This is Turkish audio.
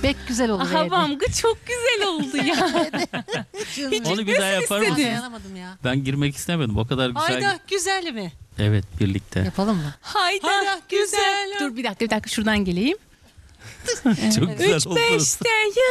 Pek güzel olur. Havamgı çok güzel oldu ya. Hiç Onu bir daha yapar mısın? Dayanamadım ya. Ben girmek istemedim. O kadar güzel. Hayda güzel mi? Evet, birlikte. Yapalım mı? Hayda güzel. Dur bir dakika şuradan geleyim. Çok güzel oldu. 5'te